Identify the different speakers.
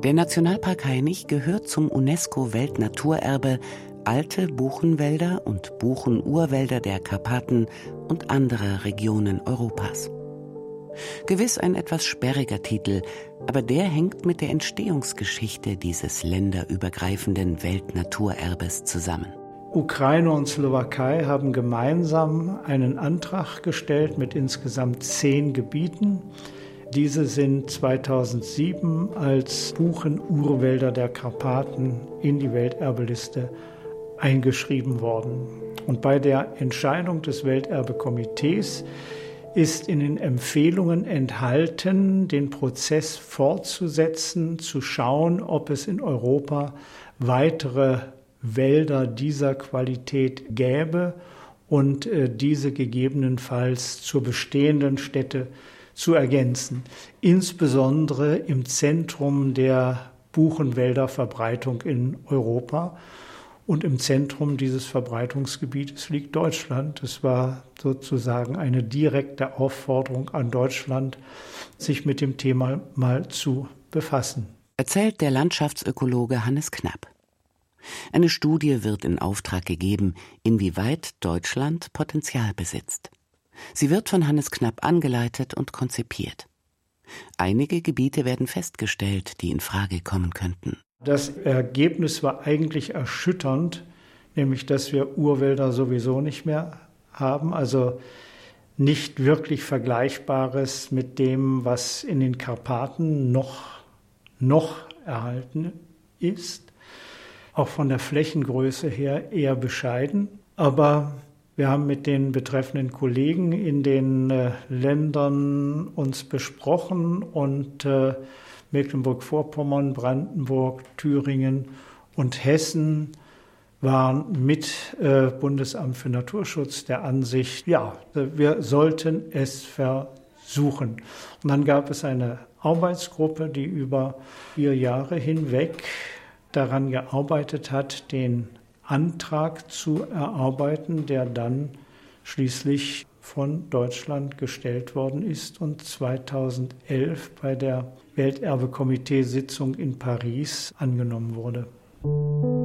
Speaker 1: Der Nationalpark Hainich gehört zum UNESCO-Weltnaturerbe alte Buchenwälder und Buchenurwälder der Karpaten und anderer Regionen Europas. Gewiss ein etwas sperriger Titel, aber der hängt mit der Entstehungsgeschichte dieses länderübergreifenden Weltnaturerbes zusammen.
Speaker 2: Ukraine und Slowakei haben gemeinsam einen Antrag gestellt mit insgesamt 10 Gebieten. Diese sind 2007 als Buchenurwälder der Karpaten in die Welterbeliste eingeschrieben worden. Und bei der Entscheidung des Welterbekomitees ist in den Empfehlungen enthalten, den Prozess fortzusetzen, zu schauen, ob es in Europa weitere Wälder dieser Qualität gäbe und diese gegebenenfalls zur bestehenden Stätte zu ergänzen. Insbesondere im Zentrum der Buchenwälderverbreitung in Europa. Und im Zentrum dieses Verbreitungsgebietes liegt Deutschland. Es war sozusagen eine direkte Aufforderung an Deutschland, sich mit dem Thema mal zu befassen.
Speaker 1: Erzählt der Landschaftsökologe Hannes Knapp. Eine Studie wird in Auftrag gegeben, inwieweit Deutschland Potenzial besitzt. Sie wird von Hannes Knapp angeleitet und konzipiert. Einige Gebiete werden festgestellt, die in Frage kommen könnten.
Speaker 2: Das Ergebnis war eigentlich erschütternd, nämlich dass wir Urwälder sowieso nicht mehr haben, also nicht wirklich Vergleichbares mit dem, was in den Karpaten noch erhalten ist. Auch von der Flächengröße her eher bescheiden, aber wir haben mit den betreffenden Kollegen in den Ländern uns besprochen und Mecklenburg-Vorpommern, Brandenburg, Thüringen und Hessen waren mit Bundesamt für Naturschutz der Ansicht, ja, wir sollten es versuchen. Und dann gab es eine Arbeitsgruppe, die über 4 Jahre hinweg daran gearbeitet hat, den Antrag zu erarbeiten, der dann schließlich von Deutschland gestellt worden ist und 2011 bei der Welterbekomitee-Sitzung in Paris angenommen wurde.